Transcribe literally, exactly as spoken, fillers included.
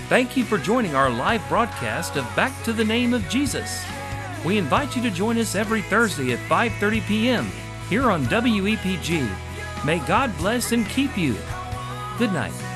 Thank you for joining our live broadcast of Back to the Name of Jesus. We invite you to join us every Thursday at five thirty p.m. here on W E P G. May God bless and keep you. Good night.